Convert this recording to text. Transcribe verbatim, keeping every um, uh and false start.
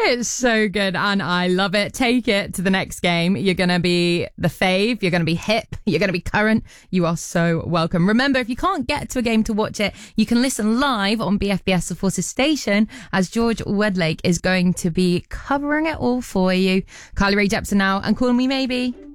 It's so good and I love it. Take it to the next game. You're going to be the fave. You're going to be hip. You're going to be current. You are so welcome. Remember, if you can't get to a game to watch it, you can listen live on B F B S The Forces station as George Wedlake is going to be covering it all for you. Carly Rae Jepsen now and Call Me Maybe.